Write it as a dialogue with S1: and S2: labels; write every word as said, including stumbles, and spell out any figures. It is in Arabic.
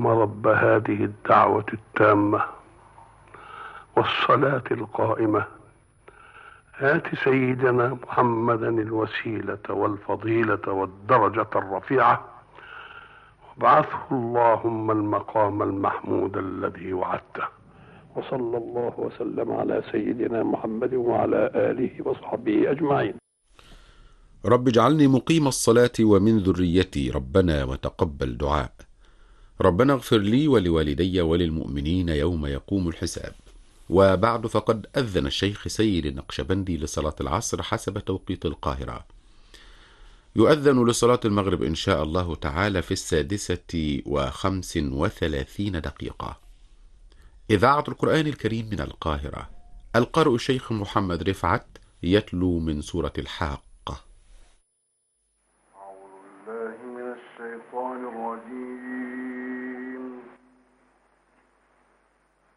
S1: اللهم رب هذه الدعوة التامة والصلاة القائمة آت سيدنا محمدا الوسيلة والفضيلة والدرجة الرفيعة وابعثه اللهم المقام المحمود الذي وعدته. وصلى الله وسلم على سيدنا محمد وعلى آله وصحبه أجمعين.
S2: رب اجعلني مقيم الصلاة ومن ذريتي، ربنا وتقبل دعاء. ربنا اغفر لي ولوالدي وللمؤمنين يوم يقوم الحساب. وبعد، فقد أذن الشيخ سيد النقشبندي لصلاة العصر حسب توقيت القاهرة. يؤذن لصلاة المغرب إن شاء الله تعالى في السادسة وخمس وثلاثين دقيقة. إذاعة القرآن الكريم من القاهرة. القارئ الشيخ محمد رفعت يتلو من سورة الحاقة.
S3: أعوذ بالله من الشيطان الرجيم.